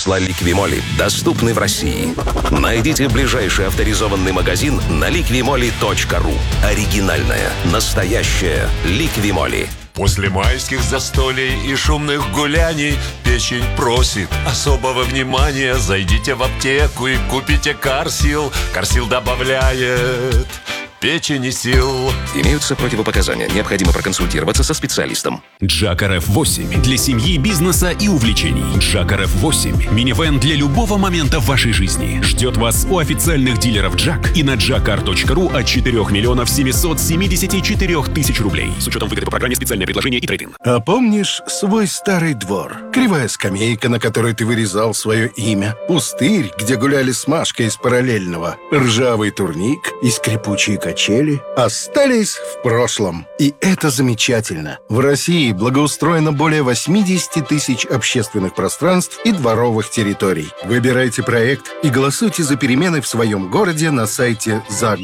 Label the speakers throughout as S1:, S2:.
S1: масла Ликвимоли доступны в России. Найдите ближайший авторизованный магазин на liquimoli.ru. Оригинальная, настоящая Ликвимоли.
S2: После майских застолий и шумных гуляний печень просит особого внимания. Зайдите в аптеку и купите Карсил. Карсил добавляет печени сил.
S1: Имеются противопоказания. Необходимо проконсультироваться со специалистом.
S3: Джак RF8 для семьи, бизнеса и увлечений. Джак RF8 – минивэн для любого момента в вашей жизни. Ждет вас у официальных дилеров Джак и на jakar.ru от 4 миллионов 774 тысяч рублей. С учетом выгоды по программе «Специальное предложение» и трейд-ин.
S4: А помнишь свой старый двор? Кривая скамейка, на которой ты вырезал свое имя. Пустырь, где гуляли с Машкой из параллельного. Ржавый турник и скрипучие качели остались в прошлом. И это замечательно. В России благоустроено более 80 тысяч общественных пространств и дворовых территорий. Выбирайте проект и голосуйте за перемены в своем городе на сайте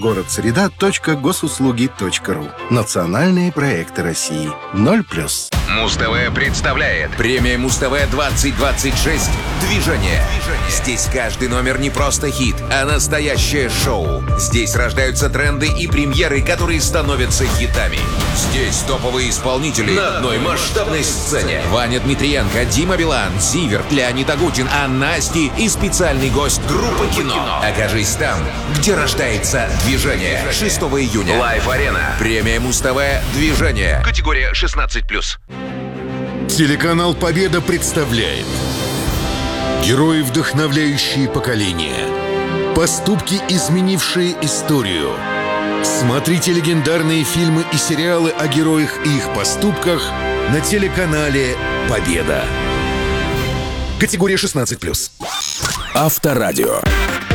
S4: загородсреда.госуслуги.ру. Национальные проекты России. 0+.
S5: Муз-ТВ представляет премия Муз-ТВ 2026 «Движение». Здесь каждый номер не просто хит, а настоящее шоу. Здесь рождаются тренды и премьеры, которые становятся хитами. Здесь топовые исполнители на одной масштабной сцене. Ваня Дмитриенко, Дима Билан, Зиверт, Леонид Агутин, Анна Асти и специальный гость группы «Кино». Окажись там, где рождается «Движение». 6 июня. Лайв-арена. Премия Муз-ТВ «Движение». Категория 16+.
S6: Телеканал «Победа» представляет герои, вдохновляющие поколения, поступки, изменившие историю. Смотрите легендарные фильмы и сериалы о героях и их поступках на телеканале «Победа». Категория 16+.
S3: Авторадио.